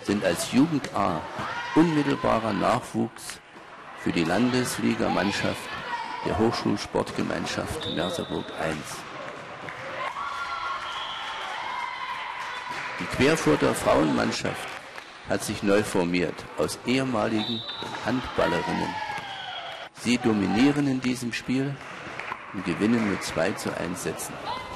sind als Jugend A unmittelbarer Nachwuchs für die Landesligamannschaft der Hochschulsportgemeinschaft Merseburg 1. Die Querfurter Frauenmannschaft hat sich neu formiert aus ehemaligen Handballerinnen. Sie dominieren in diesem Spiel und gewinnen mit 2:1 Sätzen.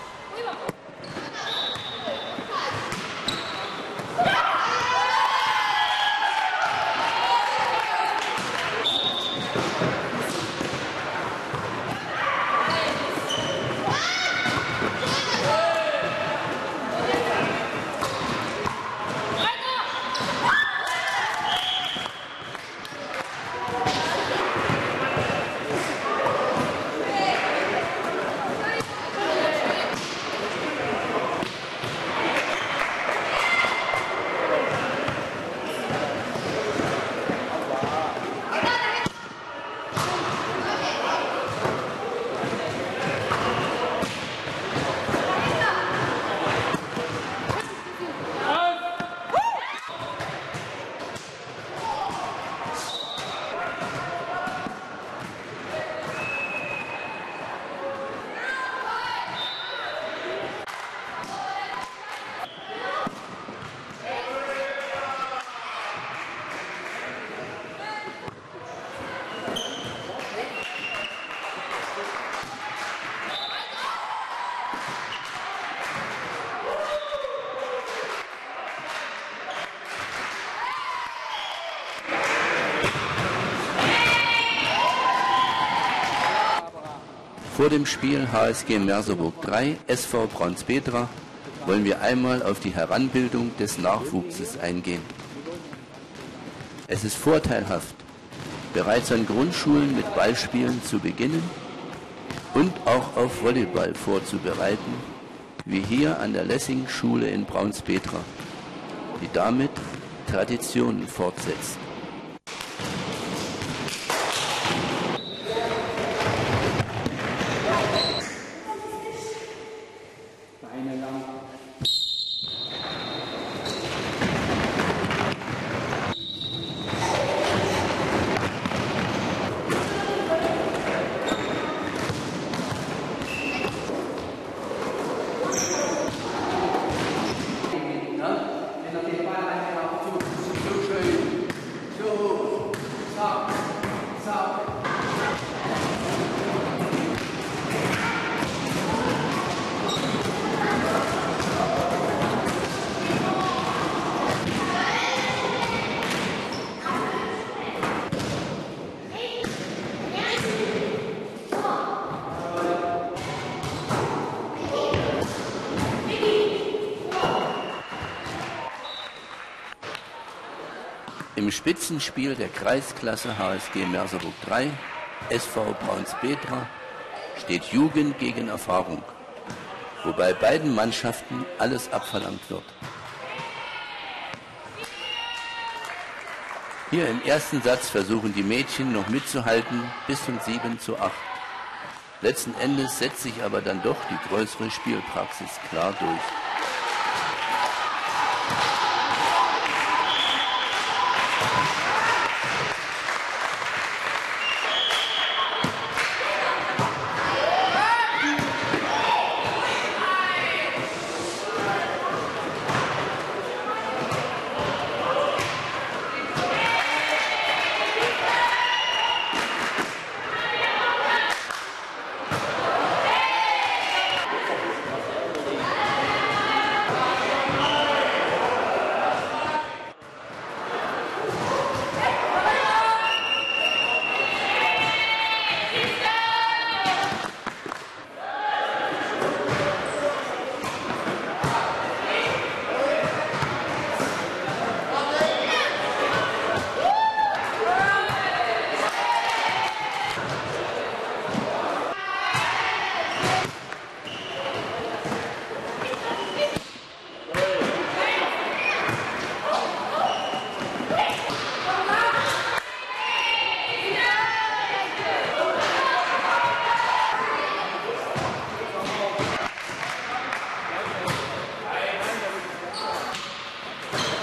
Vor dem Spiel HSG Merseburg 3, SV Braunspetra wollen wir einmal auf die Heranbildung des Nachwuchses eingehen. Es ist vorteilhaft, bereits an Grundschulen mit Ballspielen zu beginnen und auch auf Volleyball vorzubereiten, wie hier an der Lessing-Schule in Braunspetra, die damit Traditionen fortsetzt. Im Spitzenspiel der Kreisklasse HSG Merseburg 3, SV Braunspetra, steht Jugend gegen Erfahrung, wobei beiden Mannschaften alles abverlangt wird. Hier im ersten Satz versuchen die Mädchen noch mitzuhalten bis zum 7:8. Letzten Endes setzt sich aber dann doch die größere Spielpraxis klar durch.